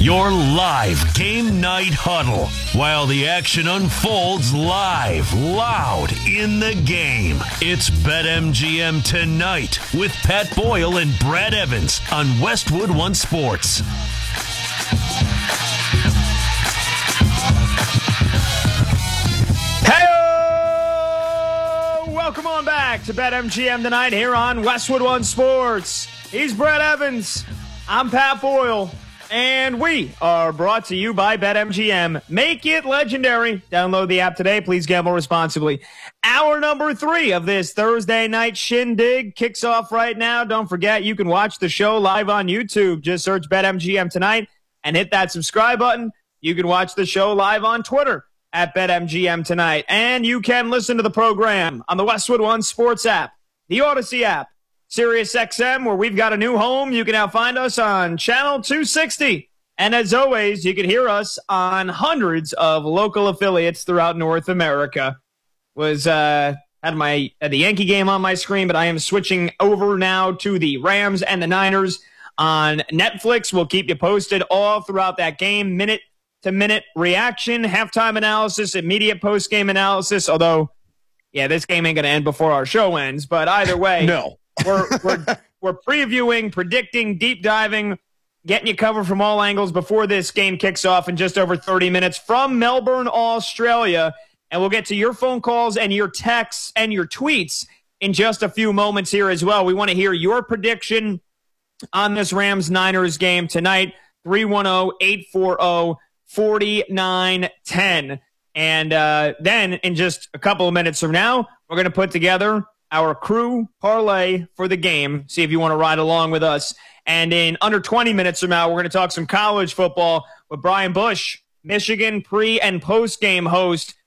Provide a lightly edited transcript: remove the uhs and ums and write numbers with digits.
Your live game night huddle while the action unfolds live, loud in the game. It's BetMGM Tonight with Pat Boyle and Brad Evans on Westwood One Sports. Welcome on back to BetMGM Tonight here on Westwood One Sports. He's Brad Evans. I'm Pat Boyle. And we are brought to you by BetMGM. Make it legendary. Download the app today. Please gamble responsibly. Hour number 3 of this Thursday night shindig kicks off right now. Don't forget, you can watch the show live on YouTube. Just search BetMGM Tonight and hit that subscribe button. You can watch the show live on Twitter at BetMGM Tonight. And you can listen to the program on the Westwood One Sports app, the Odyssey app, SiriusXM, where we've got a new home. You can now find us on Channel 260. And as always, you can hear us on hundreds of local affiliates throughout North America. Had the Yankee game on my screen, but I am switching over now to the Rams and the Niners on Netflix. We'll keep you posted all throughout that game, minute-to-minute reaction, halftime analysis, immediate post-game analysis. Although, yeah, this game ain't going to end before our show ends. But either way, no. We're previewing, predicting, deep diving, getting you covered from all angles before this game kicks off in just over 30 minutes from Melbourne, Australia. And we'll get to your phone calls and your texts and your tweets in just a few moments here as well. We want to hear your prediction on this Rams-Niners game tonight, 310-840-4910. And then in just a couple of minutes from now, we're going to put together our crew parlay for the game. See if you want to ride along with us. And in under 20 minutes from now, we're going to talk some college football with Brian Bush, Michigan pre- and post-game host